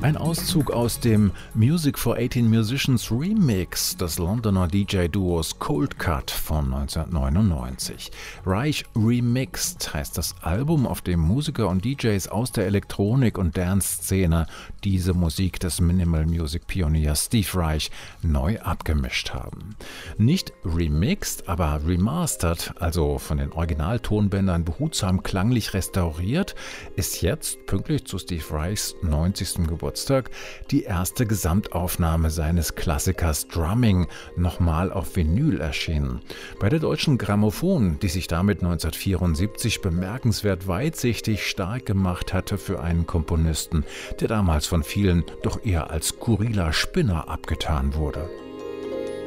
Ein Auszug aus dem Music for 18 Musicians Remix des Londoner DJ-Duos Cold Cut von 1999. Reich Remixed heißt das Album, auf dem Musiker und DJs aus der Elektronik- und Dance-Szene diese Musik des Minimal Music Pioniers Steve Reich neu abgemischt haben. Nicht remixed, aber remastered, also von den Originaltonbändern behutsam klanglich restauriert, ist jetzt, pünktlich zu Steve Reichs 90. Geburtstag, die erste Gesamtaufnahme seines Klassikers Drumming nochmal auf Vinyl erschienen. Bei der Deutschen Grammophon, die sich damit 1974 bemerkenswert weitsichtig stark gemacht hatte für einen Komponisten, der damals von vielen doch eher als skurriler Spinner abgetan wurde.